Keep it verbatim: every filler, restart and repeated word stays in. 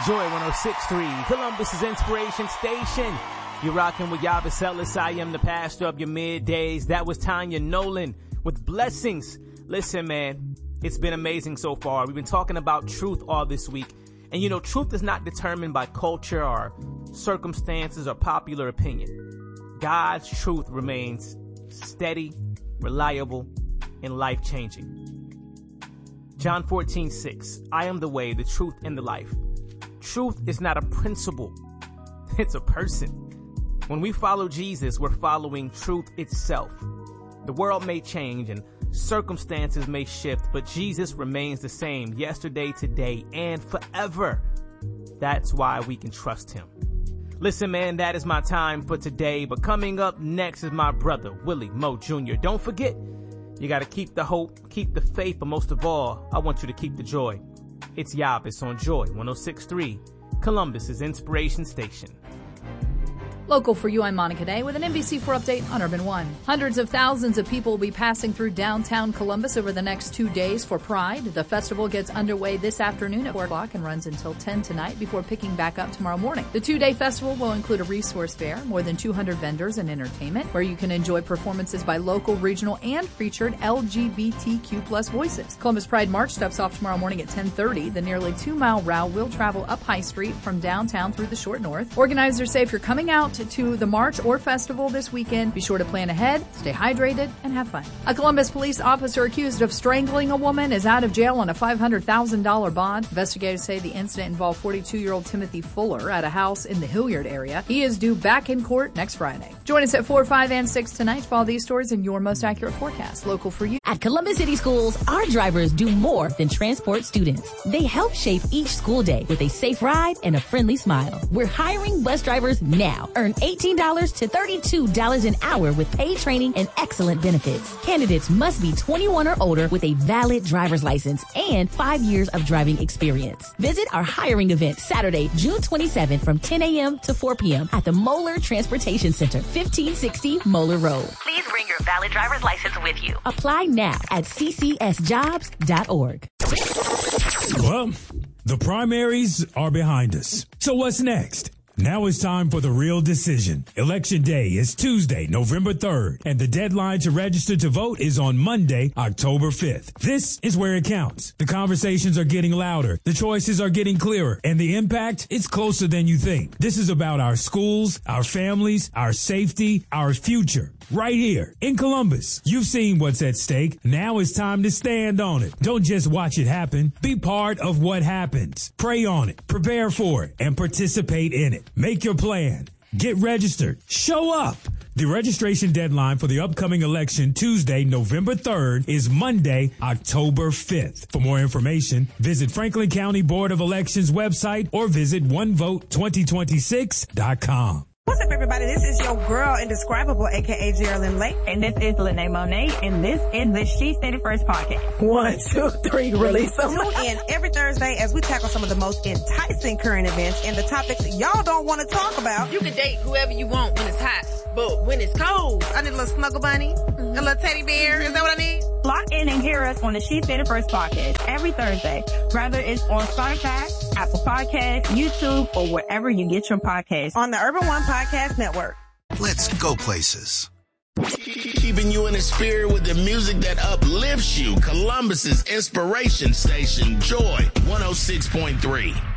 Joy one oh six point three, Columbus's Inspiration Station. You're rocking with Yavis Ellis. I am the pastor of your middays. That was Tanya Nolan with Blessings. Listen, man, it's been amazing so far. We've been talking about truth all this week. And you know, truth is not determined by culture or circumstances or popular opinion. God's truth remains steady, reliable, and life-changing. John fourteen six, I am the way, the truth, and the life. Truth is not a principle. It's a person. When we follow Jesus, we're following truth itself. The world may change and circumstances may shift, but Jesus remains the same yesterday, today, and forever. That's why we can trust him. Listen, man, that is my time for today, but coming up next is my brother, Willie Mo Junior Don't forget, you got to keep the hope, keep the faith, but most of all, I want you to keep the joy. It's Yavis on Joy one oh six point three, Columbus's Inspiration Station. Local for you, I'm Monica Day with an N B C four update on Urban One. Hundreds of thousands of people will be passing through downtown Columbus over the next two days for Pride. The festival gets underway this afternoon at four o'clock and runs until ten tonight before picking back up tomorrow morning. The two-day festival will include a resource fair, more than two hundred vendors and entertainment, where you can enjoy performances by local, regional, and featured L G B T Q plus voices. Columbus Pride March steps off tomorrow morning at ten thirty. The nearly two-mile route will travel up High Street from downtown through the short north. Organizers say if you're coming out to the march or festival this weekend, be sure to plan ahead, stay hydrated, and have fun. A Columbus police officer accused of strangling a woman is out of jail on a five hundred thousand dollars bond. Investigators say the incident involved forty-two-year-old Timothy Fuller at a house in the Hilliard area. He is due back in court next Friday. Join us at four, five, and six tonight for all these stories and your most accurate forecast. Local for you. At Columbus City Schools, our drivers do more than transport students. They help shape each school day with a safe ride and a friendly smile. We're hiring bus drivers now. Earn eighteen dollars to thirty-two dollars an hour with paid training and excellent benefits. Candidates must be twenty-one or older with a valid driver's license and five years of driving experience. Visit our hiring event Saturday, June twenty-seventh from ten a.m. to four p.m. at the Moeller Transportation Center, fifteen sixty Moeller Road. Please bring your valid driver's license with you. Apply now at c c s jobs dot org. Well, the primaries are behind us. So what's next? Now it's time for the real decision. Election day is Tuesday, November third, and the deadline to register to vote is on Monday, October fifth. This is where it counts. The conversations are getting louder, the choices are getting clearer, and the impact is closer than you think. This is about our schools, our families, our safety, our future. Right here in Columbus. You've seen what's at stake. Now it's time to stand on it. Don't just watch it happen. Be part of what happens. Pray on it, prepare for it, and participate in it. Make your plan. Get registered. Show up. The registration deadline for the upcoming election Tuesday, November third, is Monday, October fifth. For more information, visit Franklin County Board of Elections website or visit one vote twenty twenty-six dot com. What's up, everybody? This is your girl, Indescribable, a k a. Geraldine Lake. And this is Lene Monet, and this is the She Said It First podcast. One, two, three, release them. Tune in every Thursday as we tackle some of the most enticing current events and the topics y'all don't want to talk about. You can date whoever you want when it's hot, but when it's cold, I need a little snuggle bunny, mm-hmm. a little teddy bear. Is that what I need? Lock in and hear us on the She Said It First podcast every Thursday, whether it's on Spotify, Apple Podcasts, YouTube, or wherever you get your podcasts. On the Urban One Podcast Network. Let's go places. Keeping you in the spirit with the music that uplifts you. Columbus's Inspiration Station, Joy one oh six point three.